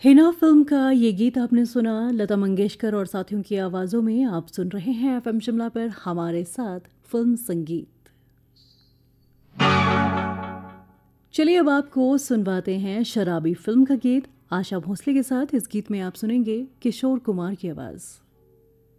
Hina film का ये गीत आपने सुना लता मंगेशकर और साथियों की आवाज़ों में। आप सुन रहे हैं एफएम शिमला पर हमारे साथ फिल्म संगीत। चलिए अब आपको सुनवाते हैं शराबी फिल्म का गीत। आशा भोसले के साथ इस गीत में आप सुनेंगे किशोर कुमार की आवाज़।